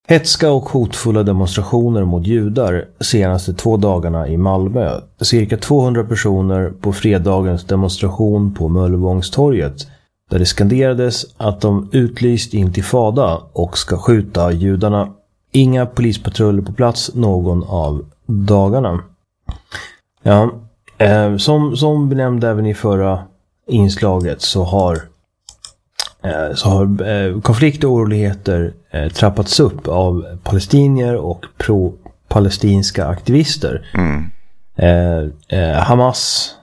Hetska och hotfulla demonstrationer mot judar senaste 2 dagarna i Malmö. Cirka 200 personer på fredagens demonstration på Möllevångstorget, där det skanderades att de utlyst intifada och ska skjuta judarna. Inga polispatruller på plats någon av dagarna. Ja, som vi nämnde även i förra inslaget så har konflikt och oroligheter trappats upp av palestinier och pro-palestinska aktivister. Hamas